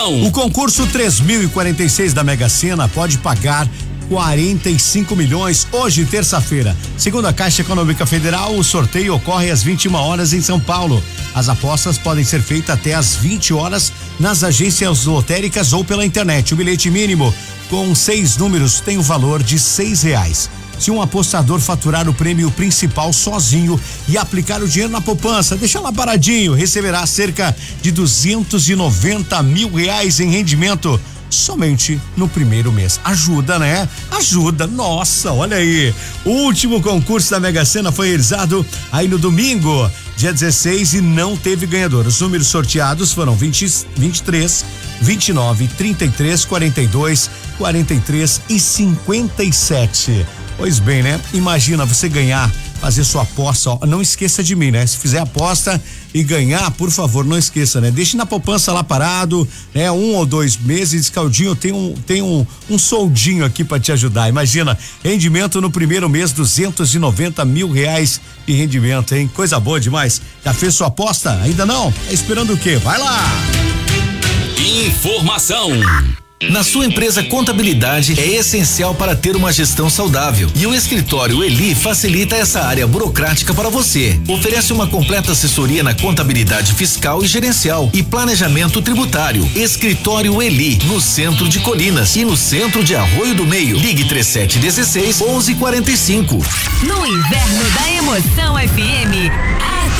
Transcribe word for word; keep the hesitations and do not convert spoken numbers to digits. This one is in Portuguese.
O concurso três mil e quarenta e seis da Mega Sena pode pagar quarenta e cinco milhões hoje, terça-feira. Segundo a Caixa Econômica Federal, o sorteio ocorre às vinte e uma horas em São Paulo. As apostas podem ser feitas até às vinte horas nas agências lotéricas ou pela internet. O bilhete mínimo com seis números tem o valor de seis reais. Se um apostador faturar o prêmio principal sozinho e aplicar o dinheiro na poupança, deixar lá paradinho, receberá cerca de duzentos e noventa mil reais em rendimento somente no primeiro mês. Ajuda, né? Ajuda. Nossa, olha aí. O último concurso da Mega Sena foi realizado aí no domingo, dia dezesseis, e não teve ganhador. Os números sorteados foram vinte, vinte e três, vinte e nove, trinta e três, quarenta e dois, quarenta e três e cinquenta e sete. Pois bem, né? Imagina você ganhar, fazer sua aposta, ó, não esqueça de mim, né? Se fizer aposta e ganhar, por favor, não esqueça, né? Deixe na poupança lá parado, né? Um ou dois meses, Caldinho, tem um, tem um, um soldinho aqui pra te ajudar. Imagina, rendimento no primeiro mês, duzentos e noventa mil reais de rendimento, hein? Coisa boa demais. Já fez sua aposta? Ainda não? Tá esperando o quê? Vai lá! Informação. Na sua empresa, contabilidade é essencial para ter uma gestão saudável, e o Escritório Eli facilita essa área burocrática para você. Oferece uma completa assessoria na contabilidade fiscal e gerencial e planejamento tributário. Escritório Eli, no centro de Colinas e no centro de Arroio do Meio. Ligue trinta e sete dezesseis, onze quarenta e cinco. No inverno da Emoção F M,